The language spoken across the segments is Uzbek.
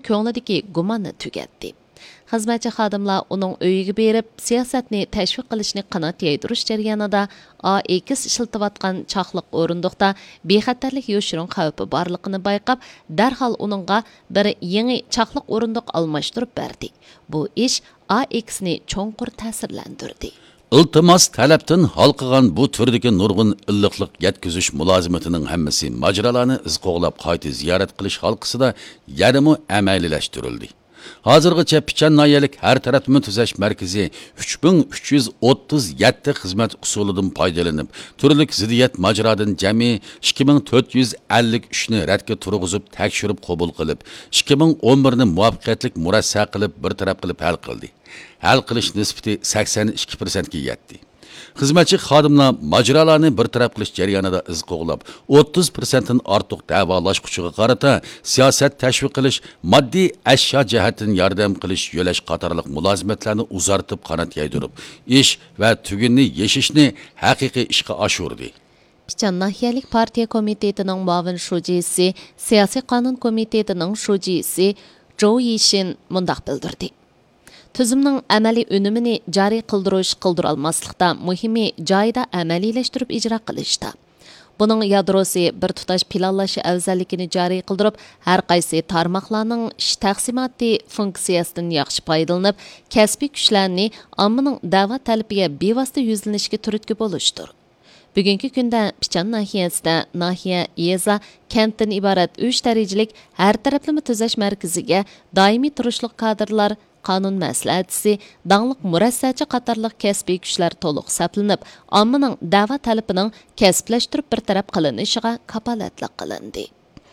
ko'nglidagi gumonni tugatdi. Xizmatchi xodimlar uning uyiga berib, siyosatni tashviq qilishni qanot yaydirish jarayonida A2 ishlatayotgan chaqliq o'rindiqda bexatarlik yoshirin xavfi borligini bayqab, darhol uningga bir yangi chaqliq o'rindiq almashtirib berdi. Bu ish A2ni cho'nqur ta'sirlantirdi. İltimos talabdan halqıgan bu türdeki nurgun illiqliq yetkizish mulozimatining hammasi majralarni iz qo'g'lab qayta ziyorat qilish halqisida yarimi amaliyleştirildi. Hozirgacha Pichan noyalik har taraflama tuzash markazi 3337 xizmat usulidan foydalanib, turli ziddiyat majradan jami 2453 ni radga turg'izib, tekshirib qabul qilib, 2011 ni muvaffaqiyatli murassa qilib, bir taraf qilib hal qildi. Hal qilish nisbati 82% ga yetdi. Xizmatchi xodimlar majralarni bir taraf qilish jarayonida iz qo'g'lab, 30% dan ortiq davolashquchiga qarata siyosat tashviq qilish, moddiy ashyo jihatdan yordam qilish yo'lash qatorliq mulozimatlarni uzartib qanot yaydirib, ish va tugunni yeshishni haqiqiy ishga oshirdi. Pichan nahiyalik partiya komitetining muavin shujisi, siyosiy qonun komitetining shujisi Zhou Yishin mundaq bildirdi. Tüzümnün əməli önümünü cari qıldıralmaslıqda mühimi joyida əməliləşdirib icra qilishda. Bunun yadrosi bir tutaş planlaşı əvzəllikini cari qıldırıb, hər qaysi tarmaqlarının iş təqsimatı funksiyasından yaxşı paydalanıb, kəsbi güclərini amının dava tələbiyə bevasitə yüzlənişki türütkü boluşdur. Bugünkü gündə Pichan nahiyasida nahiya, yeza, kentdən ibarat 3 dərəcəlik hər tərəflimi tüzəş mərkəziga daimi turuşluq kadrlar, qanun məsləhətçisi, dağlıq murəssəçi qatarlıq kəsbi güclər toluq səplinib, amının dava tələbinin kəsbləşdirib bir tərəf qılınışıға kapalətlik qılındı.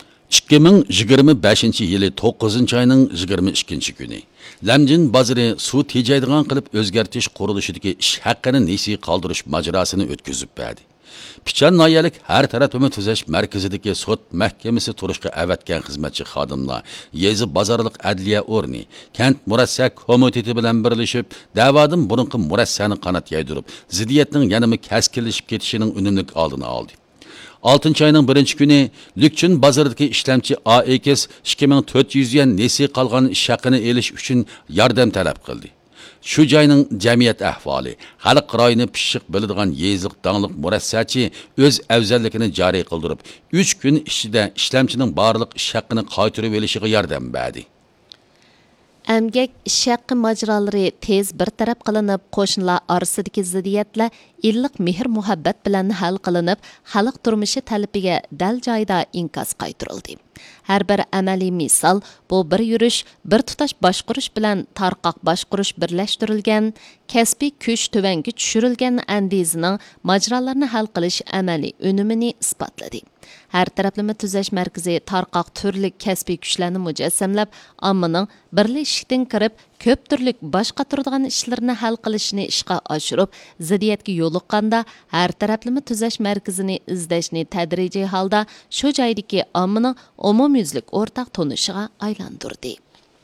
2025 yılı 9 ayının 22 günü. Lamjin bazarı su tejaydigan qilib o'zgartish qurilishidagi ish haqqini nesi qoldirish majrosini o'tkazib berdi. Pichan noyalik har taraflama tuzash markazidagi sud mahkamasi turishga avatgan xizmatchi xodimlar, yezi bozorliq adliya o'rni, kent murassa komiteti bilan birlashib, da'vodan burunqi murassani qanot yaydirib, ziddiyatning yanami kaskinlashib ketishining unumli oldini oldi. 6 ayının 1 günü Lükçün bazardaki işlemci A2 2400 yen nesi qalğan iş haqqını elish üçün yardım talab qildi. Şu joyning jamiyat ahvoli, xalq rayini pishiq biladigan yeziq dangliq murassachi o'z afzalligini joriy qildirib, 3 kun ichida ishlamchining barliq ish haqqini qaytarib olishiga yordam berdi. Əmgək ish haqqı majralari tez bir taraf qilinib, qo'shnilar orasidagi ziddiyatlar illiq mehr muhabbat bilan hal qilinib, xalq turmushi talabiga dal joyida inkos qaytarildi. Har bir amaliy misol bu bir yurish, bir tutash boshqurish bilan tarqoq boshqurish birlashtirilgan, kasbiy kuch tuvanga tushirilgan andizining majralarini hal qilish amaliy unumini isbotladi. Her taraflama tuzash markazi tarqoq turli kasbiy kuchlarni mujassamlab, ammaning birlashishdan kirib, ko'p turlik boshqa turadigan ishlarni hal qilishni ishga oshirib, ziddiyatga yo'liqqanda har taraflama tuzash markazini izlashni tadrijiy holda shu joydagi ammaning umumyuzlik o'rtaq tonishiga aylantirdi.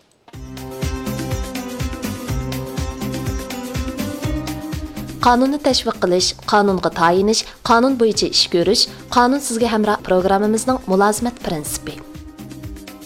Qanunni tashviq qilish, qonunga tayinish, qonun bo'yicha ish ko'rish, qonun sizga hamroh programmamizning mulozimat prinsipi.